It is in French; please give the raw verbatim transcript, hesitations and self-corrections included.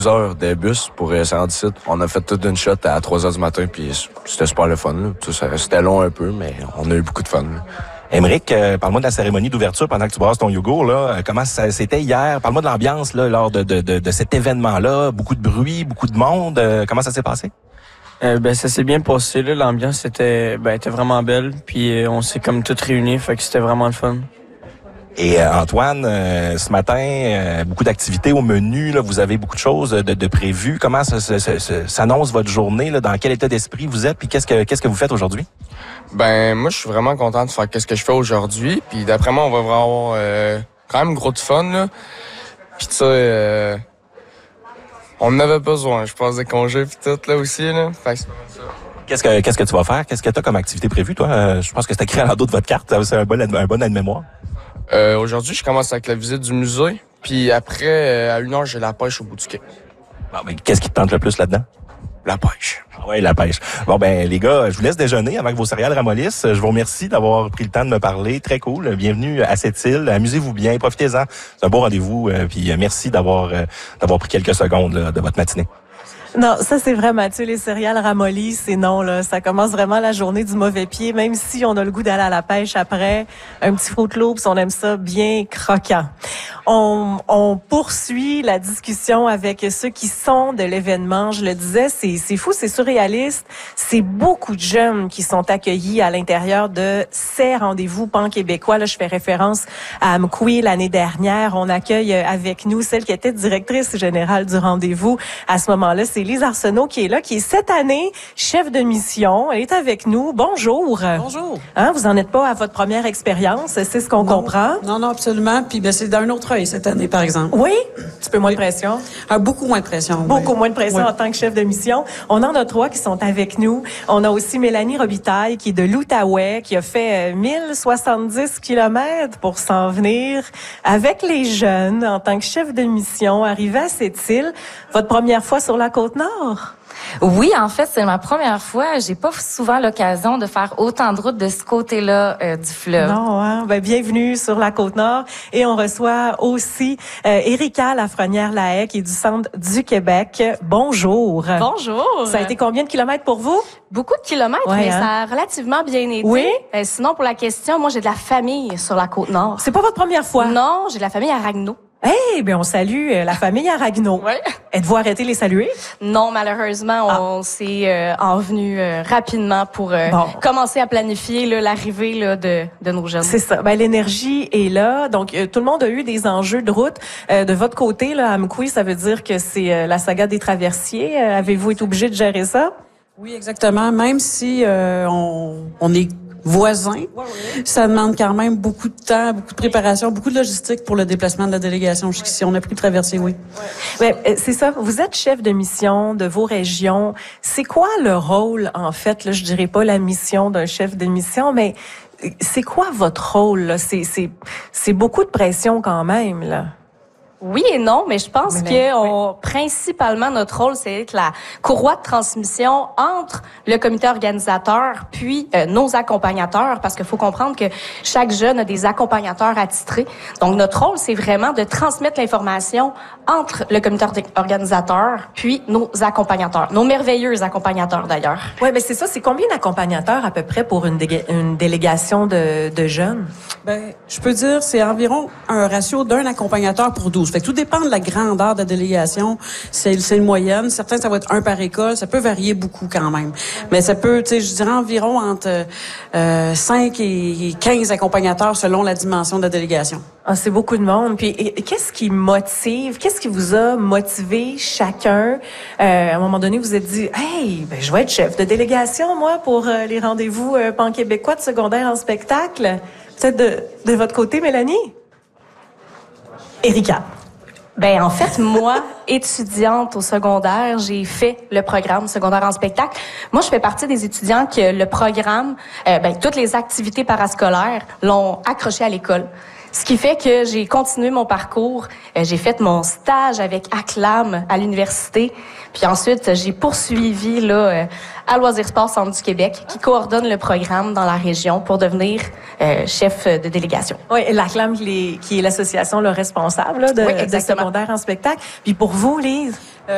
heures de bus pour euh, se rendre ici. On a fait toute une shot à trois heures du matin, puis c'était super le fun. Là. Tout ça, c'était long un peu, mais on a eu beaucoup de fun. Là. Émeric, euh, parle-moi de la cérémonie d'ouverture pendant que tu brasses ton yogourt. Là. Euh, comment ça, c'était hier? Parle-moi de l'ambiance là, lors de, de, de, de cet événement-là. Beaucoup de bruit, beaucoup de monde. Euh, comment ça s'est passé? Euh, ben ça s'est bien passé. Là. L'ambiance était, ben, était vraiment belle. Puis euh, on s'est comme tous réunis, fait que c'était vraiment le fun. Et euh, Antoine, euh, ce matin, euh, beaucoup d'activités au menu. Là, vous avez beaucoup de choses de, de prévues. Comment ça, ça, ça, ça, s'annonce votre journée? Là, dans quel état d'esprit vous êtes? Puis qu'est-ce que qu'est-ce que vous faites aujourd'hui? Ben moi, je suis vraiment content de faire qu'est-ce que je fais aujourd'hui. Puis d'après moi, on va avoir euh, quand même gros de fun. Là. Puis tu sais, euh, on en avait besoin. Je pense des congés puis tout là aussi. Là. Fait que c'est pas mal ça. Qu'est-ce que qu'est-ce que tu vas faire? Qu'est-ce que tu as comme activité prévue, toi? Euh, je pense que c'est écrit à l'endos de votre carte. C'est un bon, un bon aide-mémoire. Euh, aujourd'hui, je commence avec la visite du musée. Puis après, euh, à une heure, j'ai la pêche au bout du quai. Bon, ben, qu'est-ce qui te tente le plus là-dedans? La pêche. Ah ouais, la pêche. Bon, ben, les gars, je vous laisse déjeuner avec vos céréales ramollissent. Je vous remercie d'avoir pris le temps de me parler. Très cool. Bienvenue à cette île. Amusez-vous bien. Profitez-en. C'est un beau rendez-vous. Euh, puis merci d'avoir euh, d'avoir pris quelques secondes là, de votre matinée. Non, ça c'est vrai, Mathieu, les céréales ramollies, c'est non, là. Ça commence vraiment la journée du mauvais pied, même si on a le goût d'aller à la pêche après. Un petit Fruit Loops, on aime ça bien croquant. On, on poursuit la discussion avec ceux qui sont de l'événement. Je le disais, c'est, c'est fou, c'est surréaliste. C'est beaucoup de jeunes qui sont accueillis à l'intérieur de ces rendez-vous pan-québécois. Là, je fais référence à Amqui l'année dernière. On accueille avec nous celle qui était directrice générale du rendez-vous. À ce moment-là, c'est Lise Arsenault qui est là, qui est cette année chef de mission. Elle est avec nous. Bonjour. Bonjour. Hein, vous en êtes pas à votre première expérience, c'est ce qu'on non, comprend? Non, non, absolument. Puis ben, c'est d'un autre œil cette année, par exemple. Oui? Un petit peu moins de pression? Ah, beaucoup moins de pression. Beaucoup oui. moins de pression oui. en tant que chef de mission. On en a trois qui sont avec nous. On a aussi Mélanie Robitaille qui est de l'Outaouais, qui a fait mille soixante-dix kilomètres pour s'en venir avec les jeunes en tant que chef de mission, arrivée à cette île. Votre première fois sur la Côte-Nord? Oui, en fait, c'est ma première fois. J'ai pas souvent l'occasion de faire autant de routes de ce côté-là euh, du fleuve. Non, hein? Ben, bienvenue sur la Côte-Nord. Et on reçoit aussi euh, Érika Lafrenière-Lahaye, qui est du Centre du Québec. Bonjour. Bonjour. Ça a été combien de kilomètres pour vous? Beaucoup de kilomètres, ouais, mais hein? ça a relativement bien été. Oui? Euh, sinon, pour la question, moi, j'ai de la famille sur la Côte-Nord. C'est pas votre première fois? Non, j'ai de la famille à Ragno. Eh hey, bien, on salue la famille à Ragno. Oui. Êtes-vous arrêté les saluer? Non, malheureusement, ah. on s'est euh, envenu euh, rapidement pour euh, bon. commencer à planifier là, l'arrivée là, de, de nos jeunes. C'est ça. Ben, l'énergie est là. Donc, euh, tout le monde a eu des enjeux de route. Euh, de votre côté, là, à Amqui, ça veut dire que c'est euh, la saga des traversiers. Euh, avez-vous été obligé de gérer ça? Oui, exactement. Même si euh, on, on est voisins, ouais, ouais. Ça demande quand même beaucoup de temps, beaucoup de préparation, beaucoup de logistique pour le déplacement de la délégation jusqu'ici. On a pris le traversier, oui. Ouais. Ouais, c'est ça. Vous êtes chef de mission de vos régions. C'est quoi le rôle, en fait, là, je dirais pas la mission d'un chef de mission, mais c'est quoi votre rôle, là? C'est, c'est, c'est beaucoup de pression quand même, là. Oui et non, mais je pense mais que oui. on, principalement notre rôle, c'est être la courroie de transmission entre le comité organisateur puis euh, nos accompagnateurs, parce qu'il faut comprendre que chaque jeune a des accompagnateurs attitrés. Donc notre rôle, c'est vraiment de transmettre l'information entre le comité organisateur puis nos accompagnateurs, nos merveilleux accompagnateurs d'ailleurs. Oui, mais c'est ça. C'est combien d'accompagnateurs à peu près pour une, dé- une délégation de, de jeunes? Ben, je peux dire, c'est environ un ratio d'un accompagnateur pour douze. Fait que tout dépend de la grandeur de la délégation. C'est, c'est une moyenne. Certains, ça va être un par école. Ça peut varier beaucoup quand même. Mais ça peut, tu sais, je dirais environ entre euh, cinq et quinze accompagnateurs selon la dimension de la délégation. Ah, c'est beaucoup de monde. Puis, et, et, qu'est-ce qui motive, qu'est-ce qui vous a motivé chacun? Euh, à un moment donné, vous vous êtes dit, hey, ben, je vais être chef de délégation, moi, pour euh, les rendez-vous euh, pan-québécois de secondaire en spectacle. Peut-être de, de votre côté, Mélanie? Érika. Ben en fait, moi, étudiante au secondaire, j'ai fait le programme secondaire en spectacle. Moi, je fais partie des étudiants que le programme, euh, ben toutes les activités parascolaires l'ont accroché à l'école. Ce qui fait que j'ai continué mon parcours. Euh, j'ai fait mon stage avec Acclam à l'université. Puis ensuite, j'ai poursuivi là euh, à Loisirs Sport Centre du Québec, qui coordonne le programme dans la région pour devenir euh, chef de délégation. Oui, l'Acclam qui est l'association le responsable là, de, oui, de secondaire en spectacle. Puis pour vous, Lise?